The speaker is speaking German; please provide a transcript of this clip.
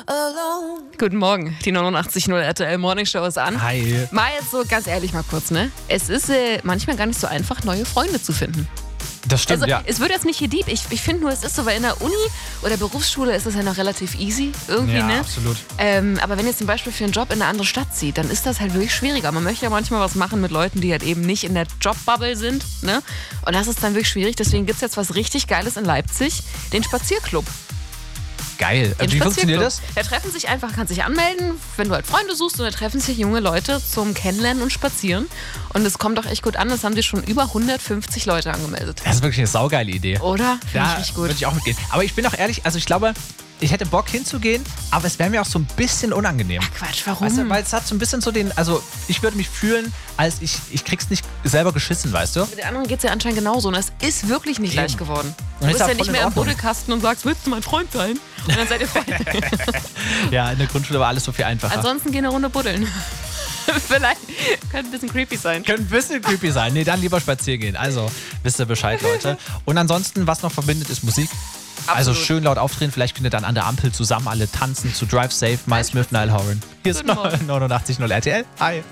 Guten Morgen, die 89.0 RTL Morning Show ist an. Hi. Mal jetzt so ganz ehrlich mal kurz, ne? Es ist manchmal gar nicht so einfach, neue Freunde zu finden. Das stimmt, Also ja. es wird jetzt nicht hier deep. Ich finde nur, es ist so, weil in der Uni oder Berufsschule ist es ja noch relativ easy irgendwie, Ja, ne? absolut. Aber wenn ihr zum Beispiel für einen Job in eine andere Stadt zieht, dann ist das halt wirklich schwieriger. Man möchte ja manchmal was machen mit Leuten, die halt eben nicht in der Jobbubble sind, ne? Und das ist dann wirklich schwierig. Deswegen gibt es jetzt was richtig Geiles in Leipzig, den Spazierclub. Geil. Wie funktioniert das? Da treffen sich einfach, kannst dich anmelden, wenn du halt Freunde suchst, und da treffen sich junge Leute zum Kennenlernen und Spazieren. Und es kommt auch echt gut an, es haben sich schon über 150 Leute angemeldet. Das ist wirklich eine saugeile Idee. Oder? Finde ich richtig gut. Würde ich auch mitgehen. Aber ich bin auch ehrlich, also ich glaube, ich hätte Bock hinzugehen, aber es wäre mir auch so ein bisschen unangenehm. Ach Quatsch, warum? Weißt du, weil es hat so ein bisschen so also ich würde mich fühlen, als ich krieg's nicht selber geschissen, weißt du? Mit den anderen geht es ja anscheinend genauso und es ist wirklich nicht Eben. leicht geworden. Und Du ist bist auch ja voll nicht in mehr im Ordnung. Buddelkasten und sagst, willst du mein Freund sein? Und dann seid ihr Freunde. Ja, in der Grundschule war alles so viel einfacher. Ansonsten geh eine Runde buddeln. Vielleicht könnte ein bisschen creepy sein. Könnte ein bisschen creepy sein. Nee, dann lieber spazieren gehen. Also, wisst ihr Bescheid, Leute. Und ansonsten, was noch verbindet, ist Musik. Also Absolut. schön laut aufdrehen. Vielleicht könnt ihr dann an der Ampel zusammen alle tanzen zu Drive Safe, My Smith, Niall Horan. Hier ist Guten Morgen. 89.0 RTL. Hi.